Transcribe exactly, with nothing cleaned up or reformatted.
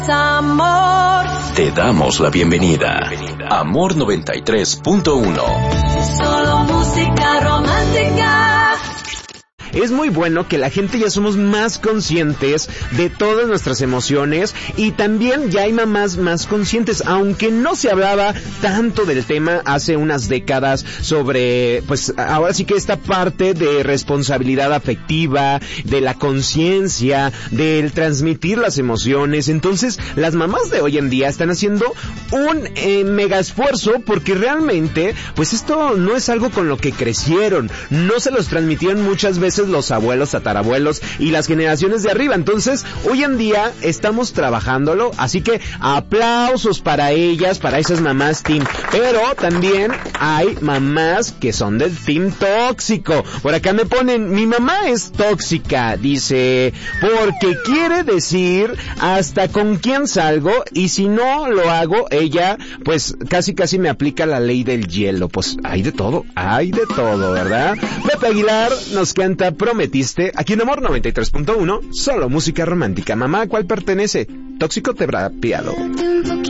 Amor. Te damos la bienvenida. Amor noventa y tres punto uno. Solo música romántica. Es muy bueno que la gente ya somos más conscientes de todas nuestras emociones y también ya hay mamás más conscientes, aunque no se hablaba tanto del tema hace unas décadas sobre, pues ahora sí que esta parte de responsabilidad afectiva, de la conciencia, del transmitir las emociones. Entonces las mamás de hoy en día están haciendo un eh, mega esfuerzo porque realmente pues esto no es algo con lo que crecieron, no se los transmitieron muchas veces los abuelos, tatarabuelos y las generaciones de arriba. Entonces, hoy en día estamos trabajándolo, así que aplausos para ellas, para esas mamás team. Pero también hay mamás que son del team tóxico. Por acá me ponen, mi mamá es tóxica, dice, porque quiere decir hasta con quién salgo y si no lo hago, ella pues casi casi me aplica la ley del hielo. Pues hay de todo, hay de todo, ¿verdad? Pepe Aguilar nos canta Prometiste, aquí en Amor noventa y tres punto uno, solo música romántica. Mamá, ¿a cuál pertenece? Tóxico Tebrapiado. Un